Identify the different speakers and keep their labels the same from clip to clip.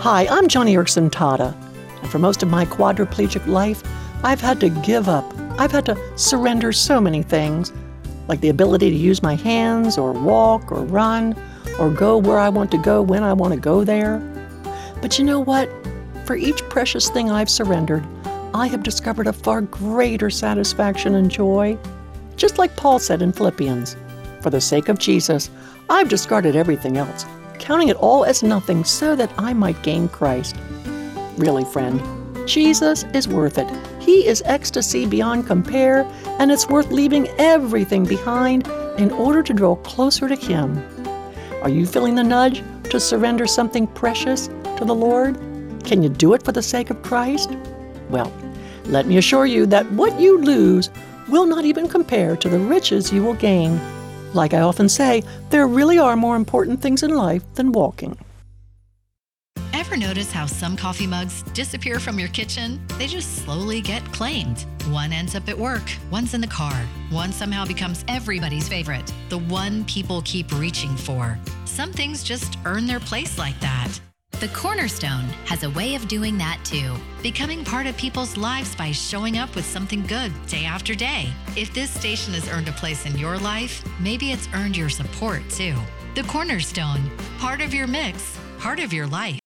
Speaker 1: Hi, I'm Joni Eareckson Tada, and for most of my quadriplegic life, I've had to give up. I've had to surrender so many things, like the ability to use my hands, or walk, or run, or go where I want to go when I want to go there. But you know what? For each precious thing I've surrendered, I have discovered a far greater satisfaction and joy. Just like Paul said in Philippians, for the sake of Jesus, I've discarded everything else, counting it all as nothing so that I might gain Christ. Really, friend, Jesus is worth it. He is ecstasy beyond compare, and it's worth leaving everything behind in order to draw closer to Him. Are you feeling the nudge to surrender something precious to the Lord? Can you do it for the sake of Christ? Well, let me assure you that what you lose will not even compare to the riches you will gain. Like I often say, there really are more important things in life than walking.
Speaker 2: Ever notice how some coffee mugs disappear from your kitchen? They just slowly get claimed. One ends up at work, one's in the car, one somehow becomes everybody's favorite, the one people keep reaching for. Some things just earn their place like that. The Cornerstone has a way of doing that too, becoming part of people's lives by showing up with something good day after day. If this station has earned a place in your life, maybe it's earned your support too. The Cornerstone, part of your mix, part of your life.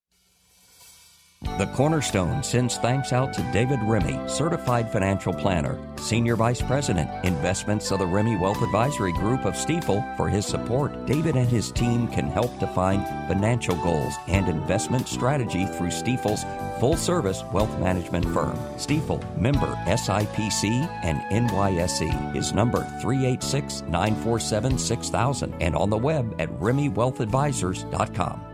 Speaker 3: The Cornerstone sends thanks out to David Remy, Certified Financial Planner, Senior Vice President, Investments of the Remy Wealth Advisory Group of Stifel, for his support. David and his team can help define financial goals and investment strategy through Stifel's full-service wealth management firm. Stifel, member SIPC and NYSE, is number 386-947-6000 and on the web at RemyWealthAdvisors.com.